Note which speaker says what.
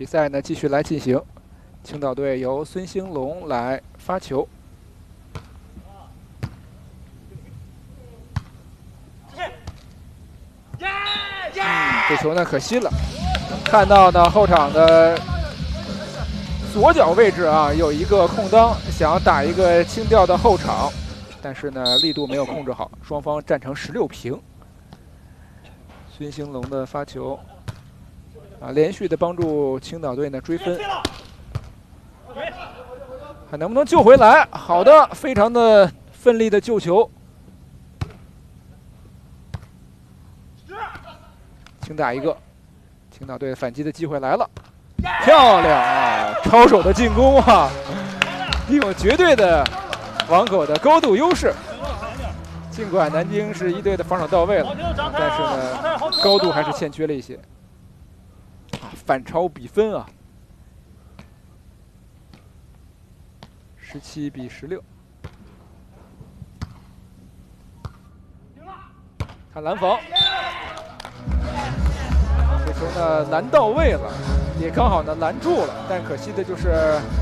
Speaker 1: 比赛呢继续来进行，青岛队由孙兴龙来发球。这球呢可惜了，看到呢后场的左脚位置啊有一个空当，想要打一个轻吊的后场，但是呢力度没有控制好，双方战成16平。孙兴龙的发球啊，连续的帮助青岛队呢追分，还能不能救回来？好的，非常的奋力的救球。轻打一个，青岛队反击的机会来了，漂亮啊！抄手的进攻啊，利用绝对的网口的高度优势。尽管南京是一队的防守到位了，但是呢，高度还是欠缺了一些。反超比分啊，17比16。看拦防。这球呢拦到位了，也刚好呢拦住了，但可惜的就是